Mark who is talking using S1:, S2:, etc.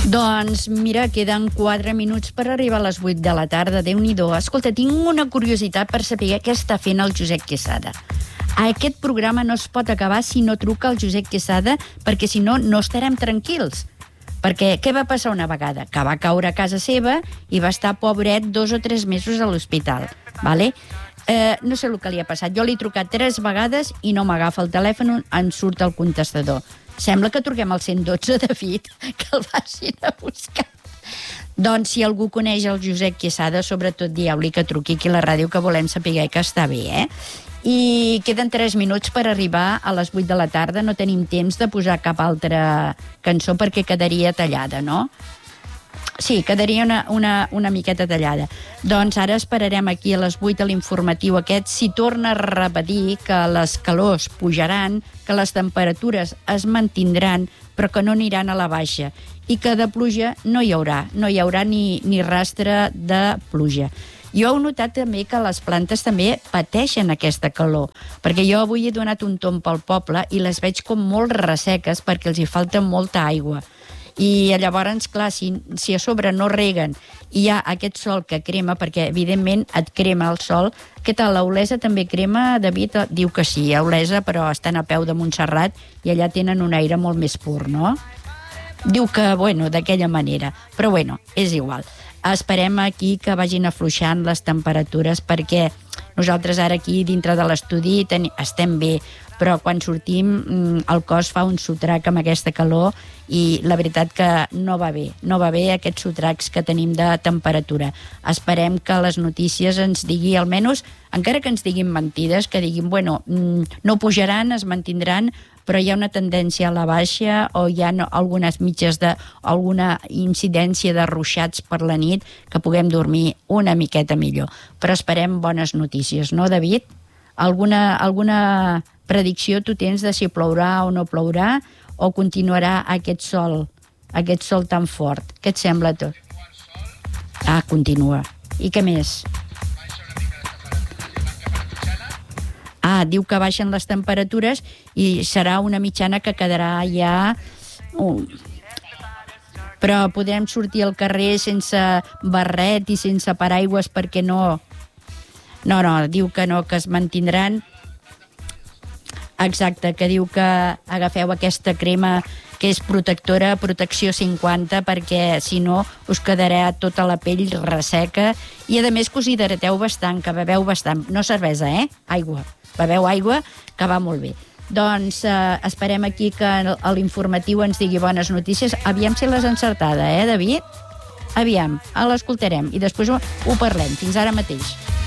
S1: Doncs mira, queden 4 minuts per arribar a les 8 de la tarda. Déu-n'hi-do. Escolta, tinc una curiositat per saber què està fent el Josep Quesada. Aquest programa no es pot acabar si no truca el Josep Quesada, perquè si no, no estarem tranquils. Perquè què va passar una vegada? Que va caure a casa seva i va estar, pobret, 2 o 3 mesos a l'hospital. Vale? No sé el que li ha passat. Jo li he trucat 3 vegades i no m'agafa el telèfon, em surt el contestador. Sembla que truquem al 112, David, que el vagin a buscar. Doncs si algú coneix el Josep Quesada, sobretot dieu-li que truqui aquí a la ràdio, que volem saber que està bé, I queden 3 minuts per arribar a les 8 de la tarda. No tenim temps de posar cap altra cançó perquè quedaria tallada, no? Sí, quedaria una miqueta tallada. Doncs ara esperarem aquí a les 8 a l'informatiu aquest. Si torna a repetir que les calors pujaran, que les temperatures es mantindran, però que no aniran a la baixa, i que de pluja no hi haurà ni rastre de pluja. Jo heu notat també que les plantes també pateixen aquesta calor, perquè jo avui he donat un tomb pel poble i les veig com molt resseques perquè els hi falta molta aigua. I llavors, clar, si a sobre no reguen i hi ha aquest sol que crema, perquè evidentment et crema el sol. Què tal, a Olesa també crema, David? Diu que sí, a Olesa, però estan a peu de Montserrat i allà tenen un aire molt més pur, no? Diu que, d'aquella manera. Però, és igual. Esperem aquí que vagin afluixant les temperatures, perquè nosaltres ara aquí dintre de l'estudi estem bé, però quan sortim el cos fa un sotrac amb aquesta calor i la veritat que no va bé aquests sotracs que tenim de temperatura. Esperem que les notícies ens digui, almenys, encara que ens diguin mentides, que diguin, no pujaran, es mantindran, però hi ha una tendència a la baixa o hi ha algunes mitges alguna incidència de ruixats per la nit que puguem dormir una miqueta millor. Però esperem bones notícies, no, David? Alguna predicció tu tens de si plourà o no plourà o continuarà aquest sol tan fort? Què et sembla tot? Continua. I què més? Diu que baixen les temperatures i serà una mitjana que quedarà ja... Però podrem sortir al carrer sense barret i sense paraigües perquè no... No, diu que no, que es mantindran. Exacte, que diu que agafeu aquesta crema que és protectora, protecció 50, perquè si no us quedarà tota la pell resseca i a més que us hidrateu bastant, que beveu bastant. No cervesa, aigua. Beveu aigua, que va molt bé. Doncs esperem aquí que a l'informatiu ens digui bones notícies. Aviam si l'has encertada, David? Aviam, l'escoltarem i després ho parlem. Fins ara mateix.